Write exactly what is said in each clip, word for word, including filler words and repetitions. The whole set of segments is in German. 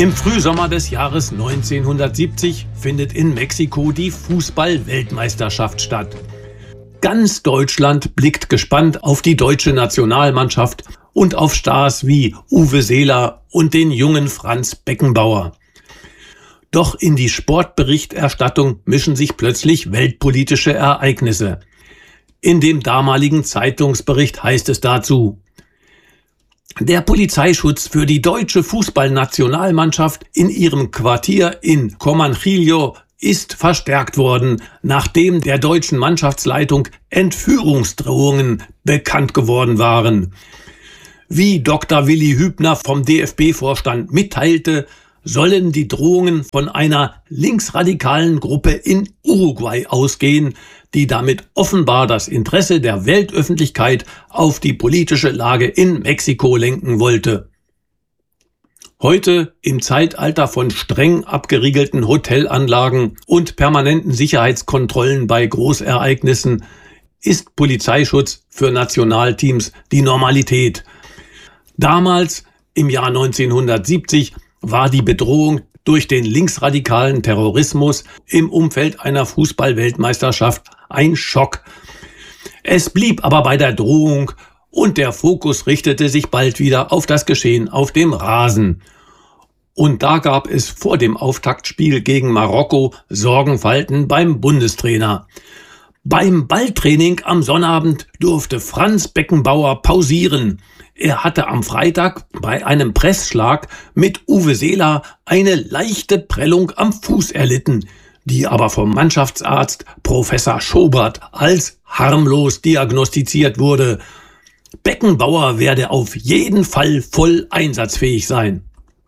Im Frühsommer des Jahres neunzehnhundertsiebzig findet in Mexiko die Fußball-Weltmeisterschaft statt. Ganz Deutschland blickt gespannt auf die deutsche Nationalmannschaft und auf Stars wie Uwe Seeler und den jungen Franz Beckenbauer. Doch in die Sportberichterstattung mischen sich plötzlich weltpolitische Ereignisse. In dem damaligen Zeitungsbericht heißt es dazu: Der Polizeischutz für die deutsche Fußballnationalmannschaft in ihrem Quartier in Comanchillo ist verstärkt worden, nachdem der deutschen Mannschaftsleitung Entführungsdrohungen bekannt geworden waren. Wie Doktor Willi Hübner vom D F B-Vorstand mitteilte, sollen die Drohungen von einer linksradikalen Gruppe in Uruguay ausgehen, die damit offenbar das Interesse der Weltöffentlichkeit auf die politische Lage in Mexiko lenken wollte. Heute, im Zeitalter von streng abgeriegelten Hotelanlagen und permanenten Sicherheitskontrollen bei Großereignissen, ist Polizeischutz für Nationalteams die Normalität. Damals, im Jahr neunzehnhundertsiebzig, war die Bedrohung durch den linksradikalen Terrorismus im Umfeld einer Fußball-Weltmeisterschaft ein Schock. Es blieb aber bei der Drohung und der Fokus richtete sich bald wieder auf das Geschehen auf dem Rasen. Und da gab es vor dem Auftaktspiel gegen Marokko Sorgenfalten beim Bundestrainer. Beim Balltraining am Sonnabend durfte Franz Beckenbauer pausieren. Er hatte am Freitag bei einem Pressschlag mit Uwe Seeler eine leichte Prellung am Fuß erlitten, die aber vom Mannschaftsarzt Professor Schobert als harmlos diagnostiziert wurde. Beckenbauer werde auf jeden Fall voll einsatzfähig sein.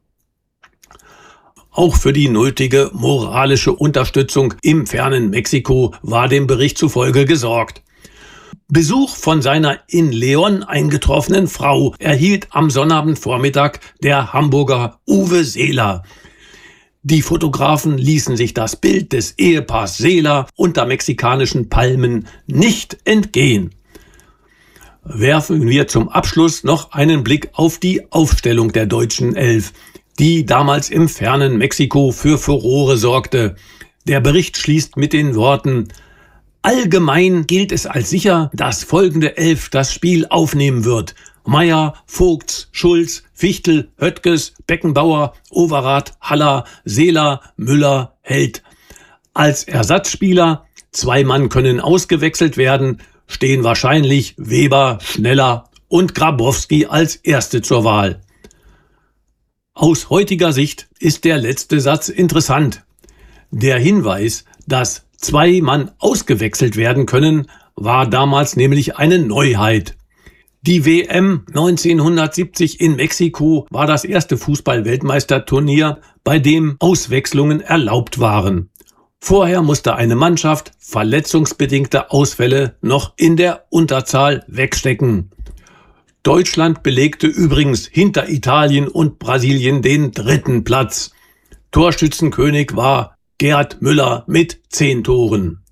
Auch für die nötige moralische Unterstützung im fernen Mexiko war dem Bericht zufolge gesorgt. Besuch von seiner in León eingetroffenen Frau erhielt am Sonnabendvormittag der Hamburger Uwe Seeler. Die Fotografen ließen sich das Bild des Ehepaars Seeler unter mexikanischen Palmen nicht entgehen. Werfen wir zum Abschluss noch einen Blick auf die Aufstellung der deutschen Elf, die damals im fernen Mexiko für Furore sorgte. Der Bericht schließt mit den Worten: Allgemein gilt es als sicher, dass folgende Elf das Spiel aufnehmen wird: Meyer, Vogts, Schulz, Fichtel, Höttges, Beckenbauer, Overath, Haller, Seeler, Müller, Held. Als Ersatzspieler, zwei Mann können ausgewechselt werden, stehen wahrscheinlich Weber, Schneller und Grabowski als Erste zur Wahl. Aus heutiger Sicht ist der letzte Satz interessant. Der Hinweis, dass zwei Mann ausgewechselt werden können, war damals nämlich eine Neuheit. Die W M neunzehnhundertsiebzig in Mexiko war das erste Fußball-Weltmeisterturnier, bei dem Auswechslungen erlaubt waren. Vorher musste eine Mannschaft verletzungsbedingte Ausfälle noch in der Unterzahl wegstecken. Deutschland belegte übrigens hinter Italien und Brasilien den dritten Platz. Torschützenkönig war Gerd Müller mit zehn Toren.